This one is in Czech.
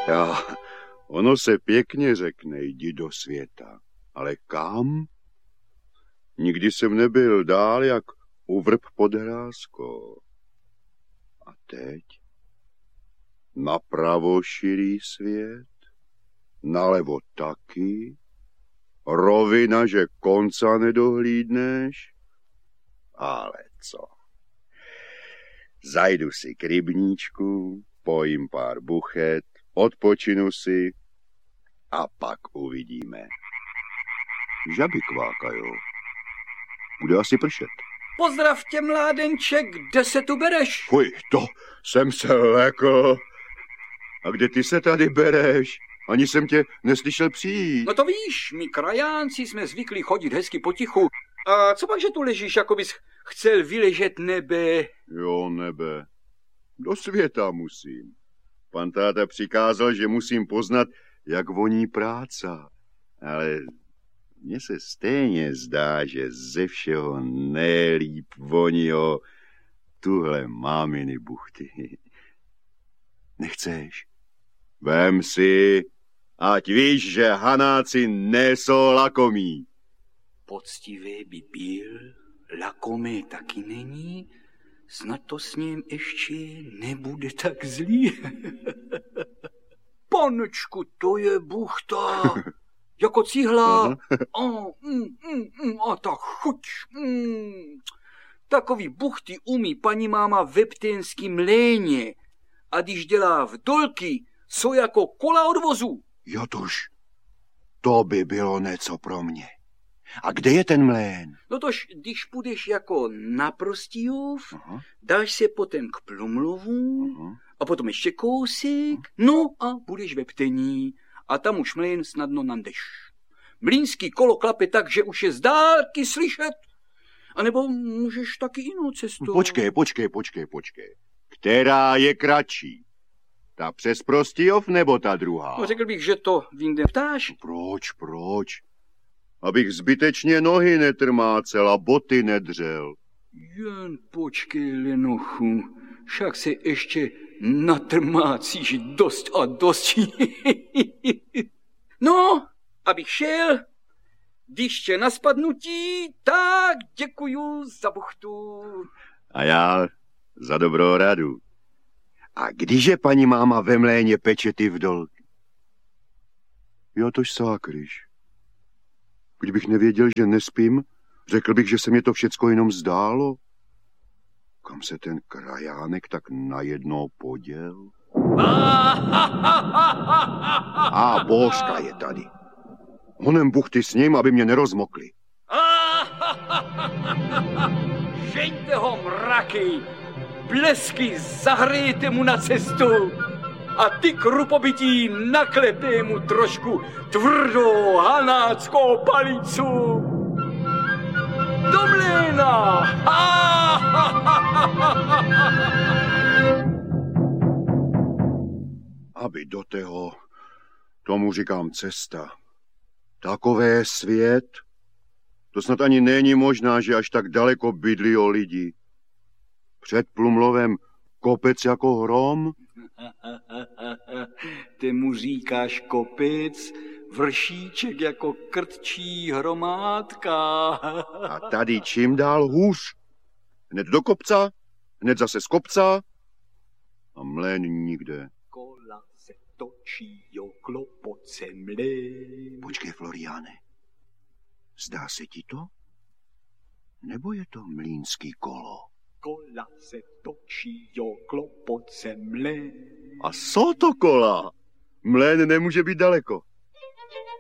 Já, ono se pěkně řekne, jdi do světa. Ale kam? Nikdy jsem nebyl dál, jak u vrb pod hrázkou. A teď? Napravo širý svět, nalevo taky, rovina, že konca nedohlídneš. Ale co? Zajdu si k rybníčku, pojím pár buchet, odpočinu si a pak uvidíme. Žaby kvákajou. Bude asi pršet. Pozdrav tě, mládenče, kde se tu bereš? Fuj, to jsem se lekl. A kde ty se tady bereš? Ani jsem tě neslyšel přijít. No to víš, my krajánci jsme zvyklí chodit hezky potichu. A co pak, že tu ležíš, jako bys chcel vyležet nebe? Jo, nebe. Do světa musím. Pan táta přikázal, že musím poznat, jak voní práca. Ale mně se stejně zdá, že ze všeho nejlíp voní o tuhle máminy buchty. Nechceš? Vem si, ať víš, že Hanáci nejsou lakomí. Poctivé by byl, lakomé taky není, snad to s ním ještě nebude tak zlý. Panečku, to je buchta, jako cihla. A ta chuť. Takový buchty umí paní máma ve Ptejnským mléně. A když dělá v dolky, jsou jako kola od vozu. Jotuš, to by bylo něco pro mě. A kde je ten mlén? No tož, když půjdeš jako na Prostějov, dáš se potom k Plumlovu a potom ještě kousek, no a budeš ve Ptení a tam už mlén snadno nandeš. Mlýnský kolo klape tak, že už je z dálky slyšet. A nebo můžeš taky jinou cestu. Počkej. Která je kratší? Ta přes Prostějov nebo ta druhá? No řekl bych, že to jinde ptáš. Proč? Abych zbytečně nohy netrmácel a boty nedřel. Jen počkej, Lenochu, však se ještě natrmácíš dost a dost. No, abych šel, když tě na spadnutí, tak děkuju za buchtu. A já za dobrou radu. A když je paní máma ve mléně peče ty vdolky? Jo, tož sákryš. Kdybych nevěděl, že nespím, řekl bych, že se mě to všecko jenom zdálo. Kam se ten krajánek tak najednou poděl? A Božka je tady. Honem buchty s ním, aby mě nerozmokli. Žeňte ho, mraky! Blesky zahrejte mu na cestu a ty krupobytí naklepte mu trošku tvrdou hanáckou palicu. Do mléna! Aby do toho, tomu říkám cesta. Takové svět, to snad ani není možná, že až tak daleko bydlí o lidi. Před Plumlovem kopec jako hrom? Ty mu říkáš kopec, vršíček jako krtčí hromádka. A tady čím dál hůř. Hned do kopca, hned zase z kopca a mlén nikde. Kola se točí, jo, klopot se mlé. Počkej, Floriáne, zdá se ti to? Nebo je to mlýnský kolo? Kola se točí, jo, klopot se mlé. A co to kola? Mlén nemůže být daleko.